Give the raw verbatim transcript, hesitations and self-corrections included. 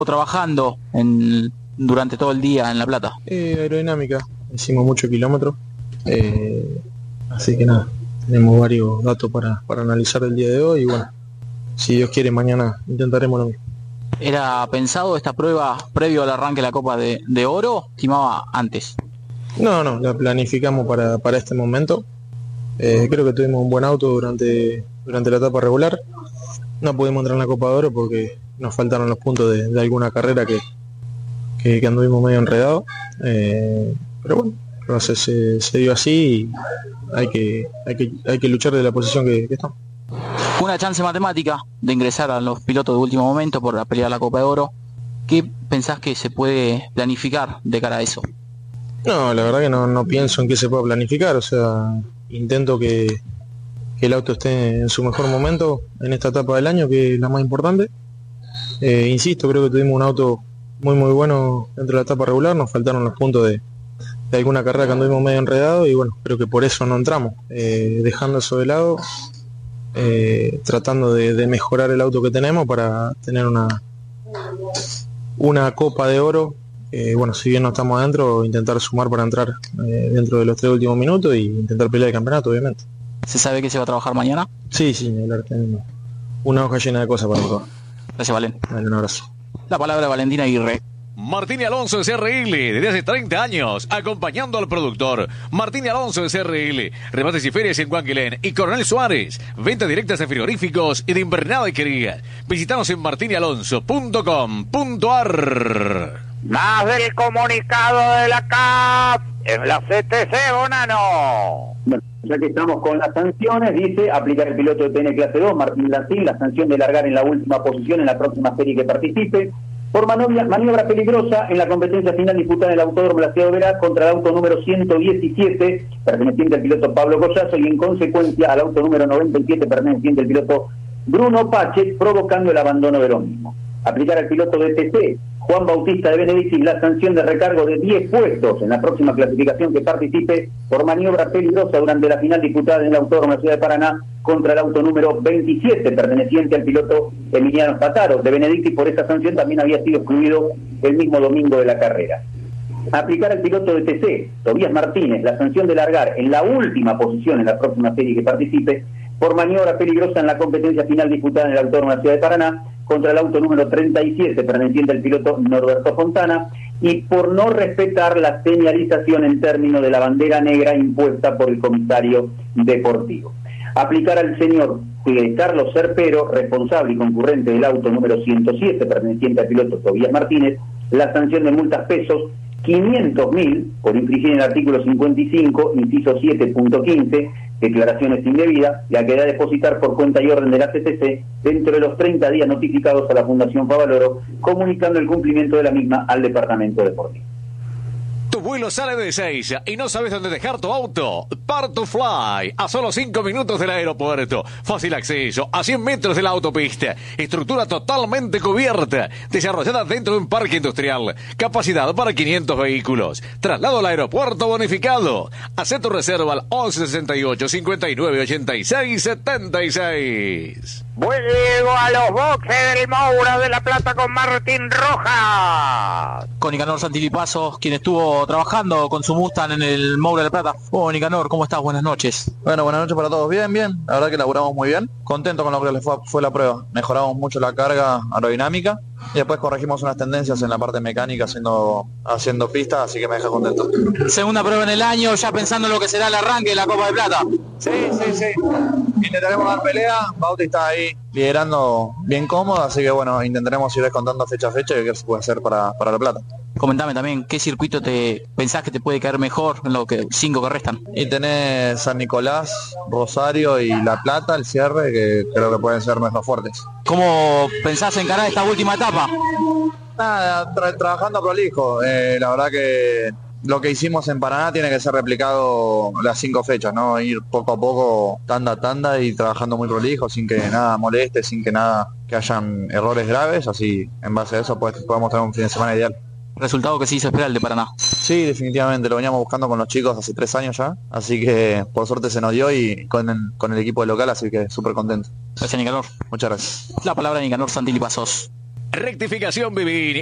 trabajando en, durante todo el día en La Plata? Eh, aerodinámica, hicimos muchos kilómetros, eh, así que nada, tenemos varios datos para, para analizar el día de hoy y bueno, si Dios quiere mañana intentaremos lo mismo. ¿Era pensado esta prueba previo al arranque de la Copa de, de Oro o estimaba antes? No, no, la planificamos para, para este momento. Eh, creo que tuvimos un buen auto durante, durante la etapa regular. No pudimos entrar en la Copa de Oro porque nos faltaron los puntos de, de alguna carrera que, que, que anduvimos medio enredados. Eh, pero bueno, entonces se, se dio así y hay que, hay que, hay que luchar de la posición que, que estamos. Una chance matemática de ingresar a los pilotos de último momento por pelear la Copa de Oro. ¿Qué pensás que se puede planificar de cara a eso? No, la verdad que no, no pienso en qué se pueda planificar, o sea, intento que, que el auto esté en su mejor momento en esta etapa del año, que es la más importante. Eh, insisto, creo que tuvimos un auto muy muy bueno dentro de la etapa regular, nos faltaron los puntos de, de alguna carrera que anduvimos medio enredado y bueno, creo que por eso no entramos, eh, dejando eso de lado, eh, tratando de, de mejorar el auto que tenemos para tener una, una Copa de Oro. Eh, bueno, si bien no estamos adentro, intentar sumar para entrar eh, dentro de los tres últimos minutos y intentar pelear el campeonato, obviamente. ¿Se sabe que se va a trabajar mañana? Sí, sí, tenemos una hoja llena de cosas para todo. Gracias, Valen. Dale, un abrazo. La palabra de Valentín Aguirre. Martín Alonso de C R L, desde hace treinta años, acompañando al productor. Martín Alonso de C R L, remates y ferias en Guanquilén y Coronel Suárez, ventas directas de frigoríficos y de invernada y quería. Visítanos en martín y alonso punto com punto a r. Más del comunicado de la C A F en la C T C, Bonano. Bueno, ya que estamos con las sanciones, dice aplicar el piloto de T N clase dos, Martín Lancín, la sanción de largar en la última posición en la próxima serie que participe, por maniobra, maniobra peligrosa en la competencia final disputada en el Autódromo de la Ciudad Obrera contra el auto número ciento diecisiete, perteneciente al piloto Pablo Collazo, y en consecuencia al auto número noventa y siete, perteneciente al piloto Bruno Pache, provocando el abandono de lo mismo. Aplicar al piloto de T C, Juan Bautista de Benedictis, la sanción de recargo de diez puestos en la próxima clasificación que participe por maniobra peligrosa durante la final disputada en el Autódromo de la Ciudad de Paraná contra el auto número veintisiete, perteneciente al piloto Emiliano Spataro. De Benedictis, por esa sanción también había sido excluido el mismo domingo de la carrera. Aplicar al piloto de T C, Tobías Martínez, la sanción de largar en la última posición en la próxima serie que participe por maniobra peligrosa en la competencia final disputada en el Autódromo de la Ciudad de Paraná contra el auto número treinta y siete, perteneciente al piloto Norberto Fontana, y por no respetar la señalización en términos de la bandera negra impuesta por el comisario deportivo. Aplicar al señor eh, Carlos Cerpero, responsable y concurrente del auto número ciento siete, perteneciente al piloto Tobías Martínez, la sanción de multas pesos quinientos mil por infringir el artículo cincuenta y cinco, inciso siete punto quince, declaraciones indebidas, la que da a depositar por cuenta y orden de la C T C dentro de los treinta días notificados a la Fundación Favaloro, comunicando el cumplimiento de la misma al Departamento Deportivo. Tu vuelo sale de Ezeiza y no sabes dónde dejar tu auto. Part2Fly, a solo cinco minutos del aeropuerto. Fácil acceso, a cien metros de la autopista. Estructura totalmente cubierta, desarrollada dentro de un parque industrial. Capacidad para quinientos vehículos. Traslado al aeropuerto bonificado. Haz tu reserva al once sesenta y ocho, cincuenta y nueve, ochenta y seis, setenta y seis. Vuelvo a los boxes del Moura de La Plata con Martín Rojas. Con Nicanor Santilipazos, quien estuvo trabajando con su Mustang en el Moura de La Plata. Oh, Nicanor, ¿cómo estás? Buenas noches. Bueno, buenas noches para todos. Bien, bien. La verdad que laburamos muy bien. Contento con lo que fue, fue la prueba. Mejoramos mucho la carga aerodinámica y después corregimos unas tendencias en la parte mecánica haciendo, haciendo pista, así que me deja contento. Segunda prueba en el año, ya pensando en lo que será el arranque de la Copa de Plata. Sí, sí, sí. Intentaremos dar pelea. Bauti está ahí liderando bien cómodo, así que bueno, intentaremos ir descontando fecha a fecha y qué se puede hacer para, para La Plata. Comentame también, ¿qué circuito te pensás que te puede caer mejor en los que, cinco que restan? Y tenés San Nicolás, Rosario y La Plata, el cierre, que creo que pueden ser nuestros fuertes. ¿Cómo pensás encarar esta última etapa? Nada, tra trabajando prolijo. Eh, la verdad que lo que hicimos en Paraná tiene que ser replicado las cinco fechas, ¿no? Ir poco a poco, tanda a tanda y trabajando muy prolijo, sin que nada moleste, sin que nada, que hayan errores graves, así en base a eso pues, podemos tener un fin de semana ideal. Resultado que se hizo esperar el de Paraná. Sí, definitivamente, lo veníamos buscando con los chicos hace tres años ya, así que por suerte se nos dio y con el, con el equipo de local, así que súper contento. Gracias, Nicanor. Muchas gracias. La palabra de Nicanor Santilipazos. Rectificación Vivini.